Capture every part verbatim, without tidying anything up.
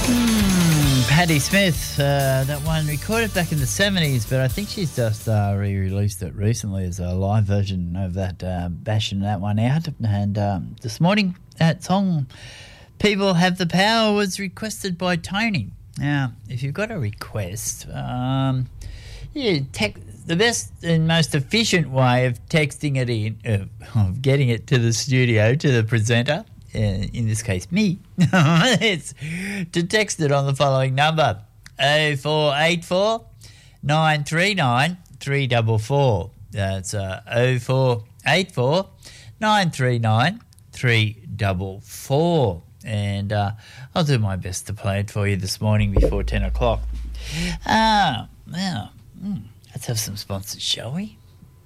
Patti Smith, uh, that one recorded back in the seventies, but I think she's just uh, re-released it recently as a live version of that, uh, bashing that one out. And um, this morning, that song, People Have the Power, was requested by Tony. Now, if you've got a request, um, yeah, tech, the best and most efficient way of texting it in, uh, of getting it to the studio, to the presenter, Uh, in this case me, it's to text it on the following number, oh four eight four, nine three nine, three four four. That's uh, oh four eight four, nine three nine, three four four. And uh, I'll do my best to play it for you this morning before ten o'clock. Ah, now, mm, let's have some sponsors, shall we?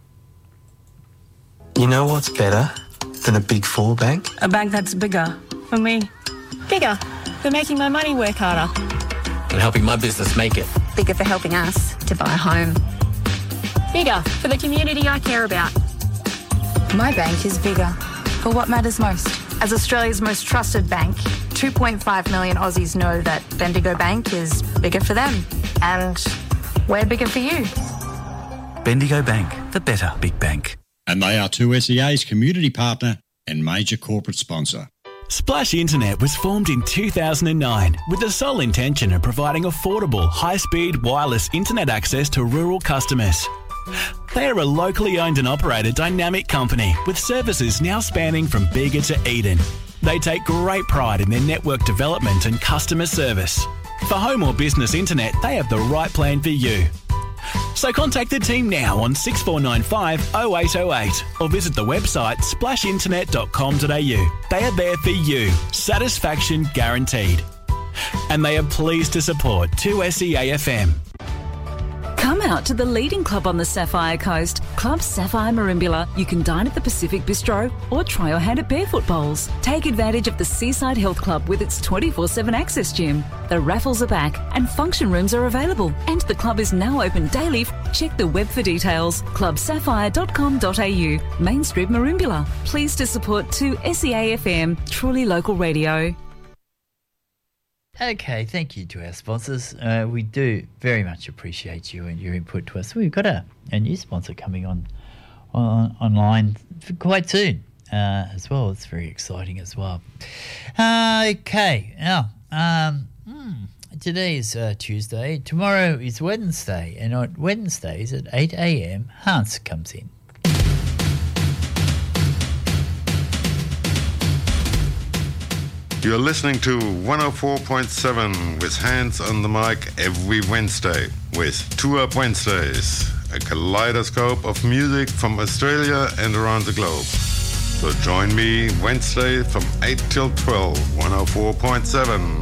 You know what's better than a big four bank? A bank that's bigger for me. Bigger for making my money work harder. And helping my business make it. Bigger for helping us to buy a home. Bigger for the community I care about. My bank is bigger for what matters most. As Australia's most trusted bank, two point five million Aussies know that Bendigo Bank is bigger for them. And we're bigger for you. Bendigo Bank, the better big bank. And they are two S E A's community partner and major corporate sponsor. Splash Internet was formed in two thousand nine with the sole intention of providing affordable, high-speed wireless internet access to rural customers. They are a locally owned and operated dynamic company with services now spanning from Bega to Eden. They take great pride in their network development and customer service. For home or business internet, they have the right plan for you. So contact the team now on six four nine five, oh eight oh eight or visit the website splash internet dot com dot a u. They are there for you. Satisfaction guaranteed. And they are pleased to support two S E A F M. Come out to the leading club on the Sapphire Coast, Club Sapphire Merimbula. You can dine at the Pacific Bistro or try your hand at barefoot bowls. Take advantage of the Seaside Health Club with its twenty-four seven access gym. The raffles are back and function rooms are available. And the club is now open daily. Check the web for details. club sapphire dot com dot a u. Main Street Merimbula. Pleased to support two S E A F M, truly local radio. Okay, thank you to our sponsors. Uh, we do very much appreciate you and your input to us. We've got a, a new sponsor coming on, on online quite soon uh, as well. It's very exciting as well. Uh, okay, now, um, hmm, today is uh, Tuesday. Tomorrow is Wednesday, and on Wednesdays at eight a.m, Hans comes in. You're listening to one oh four point seven with Hands on the mic every Wednesday with Tour Wednesdays, a kaleidoscope of music from Australia and around the globe. So join me Wednesday from eight till twelve, one oh four point seven.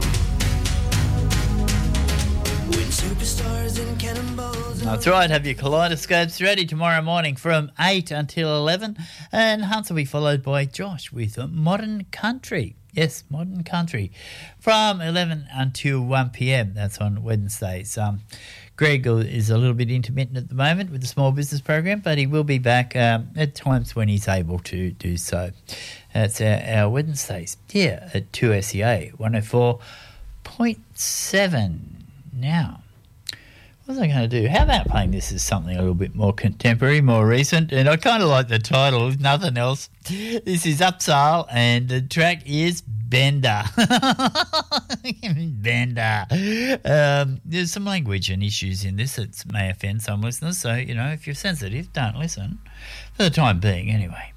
That's right, have your kaleidoscopes ready tomorrow morning from eight until eleven, and Hans will be followed by Josh with Modern Country. Yes, Modern Country from eleven until one p.m. That's on Wednesdays. Um, Greg is a little bit intermittent at the moment with the small business program, but he will be back um, at times when he's able to do so. That's our, our Wednesdays here at two S E A one oh four point seven. Now, what was I going to do? How about playing this as something a little bit more contemporary, more recent? And I kind of like the title, if nothing else. This is Upsale, and the track is Bender. Bender. Um, there's some language and issues in this that may offend some listeners, so, you know, if you're sensitive, don't listen. For the time being, anyway.